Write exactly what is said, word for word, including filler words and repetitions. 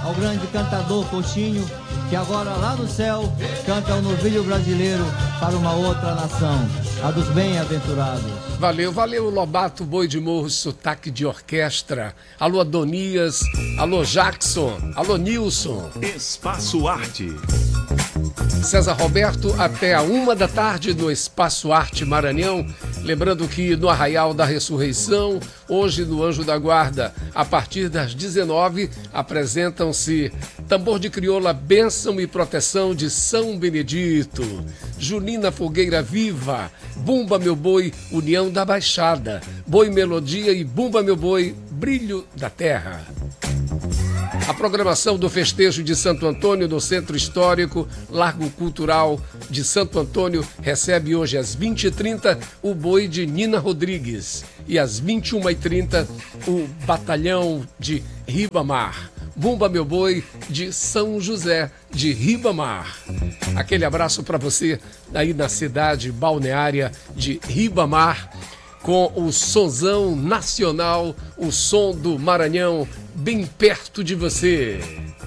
ao grande cantador Coutinho, que agora lá no céu canta o novilho brasileiro para uma outra nação, a dos bem-aventurados. Valeu, valeu, Lobato, boi de morro, sotaque de orquestra. Alô, Adonias, alô, Jackson, alô, Nilson. Espaço Arte. César Roberto, até a uma da tarde no Espaço Arte Maranhão. Lembrando que no Arraial da Ressurreição, hoje no Anjo da Guarda, a partir das dezenove, apresentam-se Tambor de Crioula, Bênção e Proteção de São Benedito, Junina Fogueira Viva, Bumba Meu Boi, União da Baixada, Boi Melodia e Bumba Meu Boi, Brilho da Terra. A programação do festejo de Santo Antônio no Centro Histórico, Largo Cultural de Santo Antônio, recebe hoje às vinte e trinta o boi de Nina Rodrigues e às vinte e uma e trinta o Batalhão de Ribamar. Bumba Meu Boi de São José de Ribamar. Aquele abraço para você aí na cidade balneária de Ribamar, com o sonzão nacional, o som do Maranhão, bem perto de você.